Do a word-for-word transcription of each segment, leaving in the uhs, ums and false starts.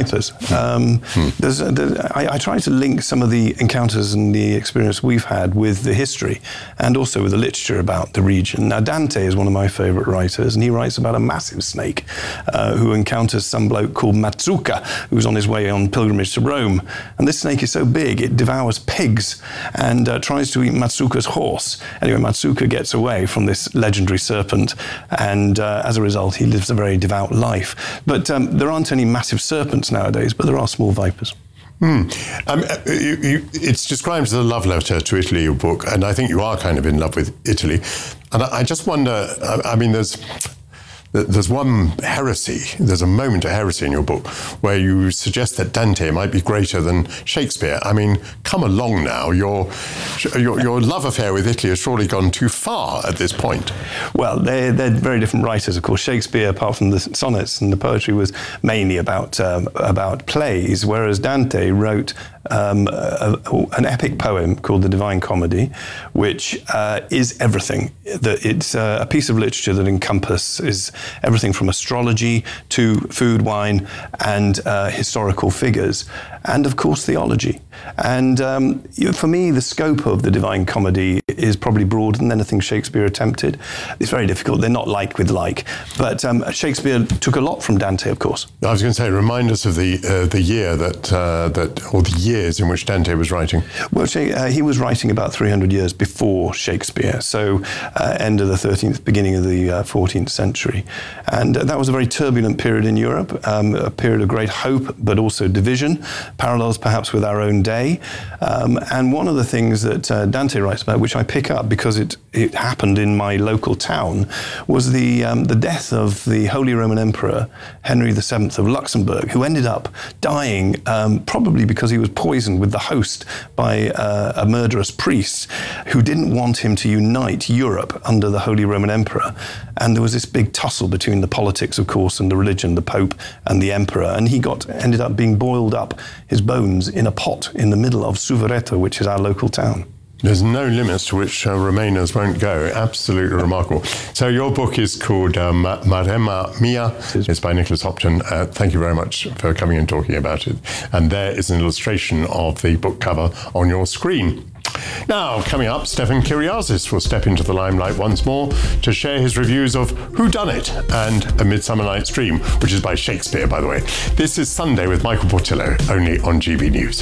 writers. Um, hmm. there's, there's, I, I try to link some of the encounters and the experience we've had with the history and also with the literature about the region. Now, Dante is one of my favourite writers, and he writes about a massive snake uh, who encounters some bloke called Mazzuca, who's on his way on pilgrimage to Rome. And this snake is so big, it devours pigs and uh, tries to eat Mazzuca's horse. Anyway, Mazzuca gets away from this legendary serpent, and uh, as a result, he lives a very devout life. But um, there aren't any massive serpents nowadays, but there are small vipers. Mm. Um, you, you, it's described as a love letter to Italy, your book, and I think you are kind of in love with Italy. And I, I just wonder, I, I mean, there's... There's one heresy, there's a moment of heresy in your book where you suggest that Dante might be greater than Shakespeare. I mean, come along now. Your, your, your love affair with Italy has surely gone too far at this point. Well, they're, they're very different writers, of course. Shakespeare, apart from the sonnets and the poetry, was mainly about, um, about plays, whereas Dante wrote Um, a, a, an epic poem called The Divine Comedy, which uh, is everything. It's uh, a piece of literature that encompasses everything from astrology to food, wine, and uh, historical figures, and of course theology. And um, for me, the scope of The Divine Comedy is probably broader than anything Shakespeare attempted. It's very difficult. They're not like with like. But um, Shakespeare took a lot from Dante, of course. I was going to say, remind us of the uh, the year that uh, that or the years in which Dante was writing. Well, uh, he was writing about three hundred years before Shakespeare, so uh, end of the thirteenth, beginning of the uh, fourteenth century. And uh, that was a very turbulent period in Europe, um, a period of great hope, but also division, parallels perhaps with our own day. Um, and one of the things that uh, Dante writes about, which I pick up because it, it happened in my local town, was the, um, the death of the Holy Roman Emperor, Henry the Seventh of Luxembourg, who ended up dying um, probably because he was poisoned with the host by uh, a murderous priest who didn't want him to unite Europe under the Holy Roman Emperor. And there was this big tussle between the politics, of course, and the religion, the Pope and the Emperor. And he got ended up being boiled up, his bones, in a pot in the middle of Suvereto, which is our local town. There's no limits to which uh, Remainers won't go. Absolutely remarkable. So your book is called uh, Maremma Mia. It's by Nicholas Hopton. Uh, thank you very much for coming and talking about it. And there is an illustration of the book cover on your screen. Now, coming up, Stefan Kyriazis will step into the limelight once more to share his reviews of Whodunit and A Midsummer Night's Dream, which is by Shakespeare, by the way. This is Sunday with Michael Portillo, only on G B News.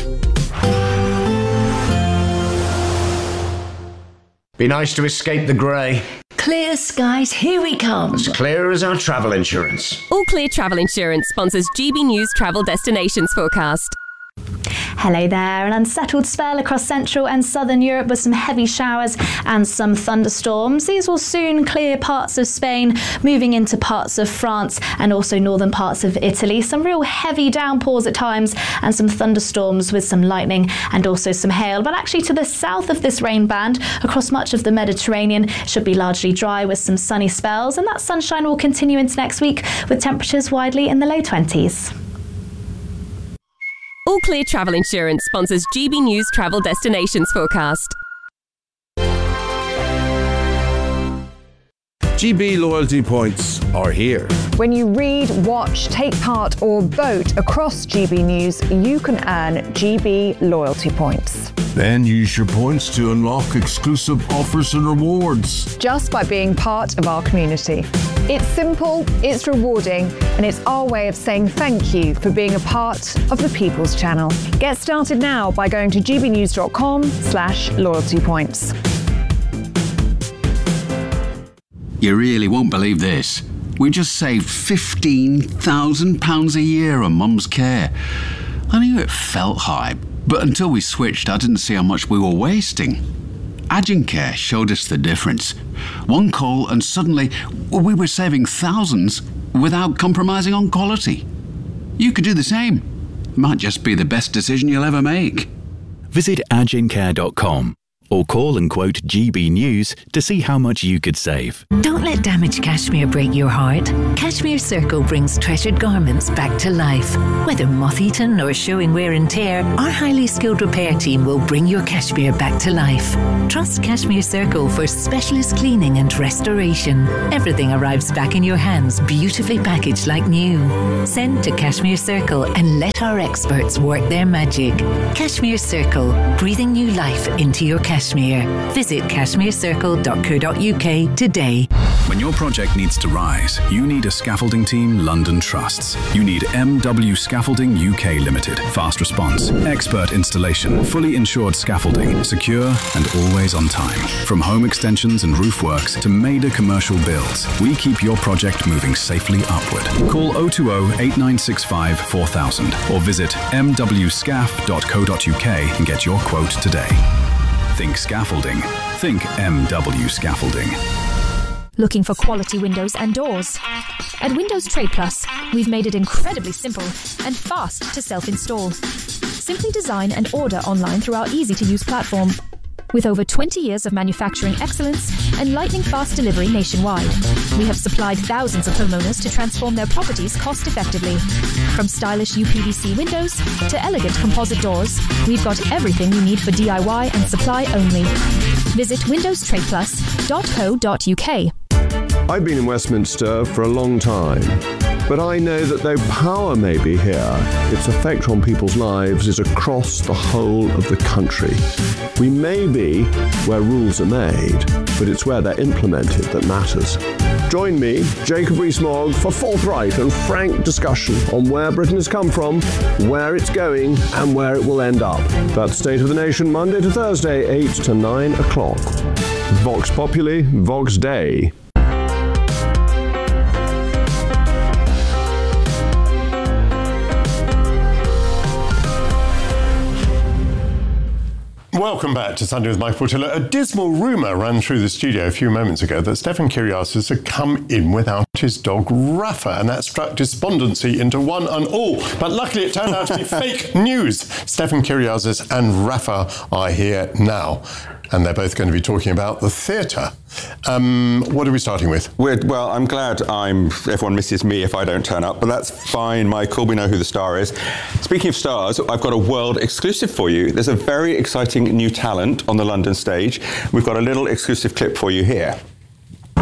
Be nice to escape the grey. Clear skies, here we come. As clear as our travel insurance. All Clear Travel Insurance sponsors G B News Travel Destinations Forecast. Hello there. An unsettled spell across central and southern Europe with some heavy showers and some thunderstorms. These will soon clear parts of Spain, moving into parts of France and also northern parts of Italy. Some real heavy downpours at times and some thunderstorms with some lightning and also some hail. But actually to the south of this rain band, across much of the Mediterranean, it should be largely dry with some sunny spells, and that sunshine will continue into next week with temperatures widely in the low twenties. All Clear Travel Insurance sponsors G B News Travel Destinations Forecast. G B loyalty points are here. When you read, watch, take part or vote across G B News, you can earn G B loyalty points. Then use your points to unlock exclusive offers and rewards. Just by being part of our community. It's simple, it's rewarding, and it's our way of saying thank you for being a part of the People's Channel. Get started now by going to gbnews.com slash loyalty points. You really won't believe this. We just saved fifteen thousand pounds a year on Mum's care. I knew it felt high, but until we switched, I didn't see how much we were wasting. Agencare showed us the difference. One call and suddenly we were saving thousands without compromising on quality. You could do the same. Might just be the best decision you'll ever make. Visit agencare dot com Or call and quote G B News to see how much you could save. Don't let damaged cashmere break your heart. Cashmere Circle brings treasured garments back to life. Whether moth-eaten or showing wear and tear, our highly skilled repair team will bring your cashmere back to life. Trust Cashmere Circle for specialist cleaning and restoration. Everything arrives back in your hands, beautifully packaged like new. Send to Cashmere Circle and let our experts work their magic. Cashmere Circle, breathing new life into your cashmere. Visit cashmere circle dot co dot U K today. When your project needs to rise, you need a scaffolding team London trusts. You need M W Scaffolding U K Limited. Fast response, expert installation, fully insured scaffolding, secure and always on time. From home extensions and roof works to major commercial builds, we keep your project moving safely upward. Call oh two oh, eight nine six five, four thousand or visit m w scaf dot co dot U K and get your quote today. Think scaffolding. Think M W Scaffolding. Looking for quality windows and doors? At Windows Trade Plus, we've made it incredibly simple and fast to self-install. Simply design and order online through our easy-to-use platform. With over twenty years of manufacturing excellence and lightning-fast delivery nationwide, we have supplied thousands of homeowners to transform their properties cost-effectively. From stylish U P V C windows to elegant composite doors, we've got everything you need for D I Y and supply only. Visit windows trade plus dot co dot U K. I've been in Westminster for a long time, but I know that though power may be here, its effect on people's lives is across the whole of the country. We may be where rules are made, but it's where they're implemented that matters. Join me, Jacob Rees-Mogg, for forthright and frank discussion on where Britain has come from, where it's going, and where it will end up. That's State of the Nation, Monday to Thursday, eight to nine o'clock. Vox Populi, Vox Dei. Welcome back to Sunday with Michael Portillo. A dismal rumour ran through the studio a few moments ago that Stefan Kyriazis had come in without his dog Rafa, and that struck despondency into one and all. But luckily it turned out to be fake news. Stefan Kyriazis and Rafa are here now, and they're both going to be talking about the theatre. Um, what are we starting with? We're, well, I'm glad I'm. everyone misses me if I don't turn up, but that's fine, Michael. We know who the star is. Speaking of stars, I've got a world exclusive for you. There's a very exciting new talent on the London stage. We've got a little exclusive clip for you here.